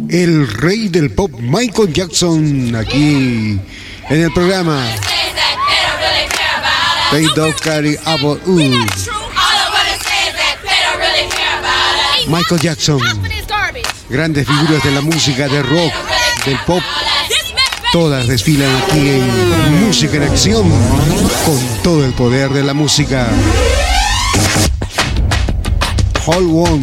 el rey del pop Michael Jackson, aquí en el programa They Don't Carry About Michael Jackson, grandes figuras de la música, de rock, del pop, todas desfilan aquí en Música en Acción, con todo el poder de la música. Hold on.